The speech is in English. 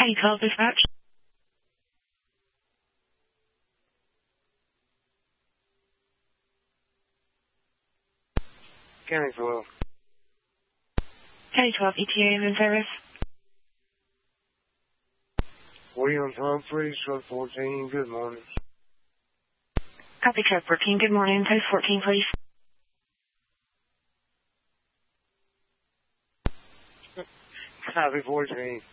K-12 dispatch. County 12. K-12 ETA is in service. Williams Humphreys, truck 14, good morning. Copy truck 14, good morning. Post 14, please. Copy 14.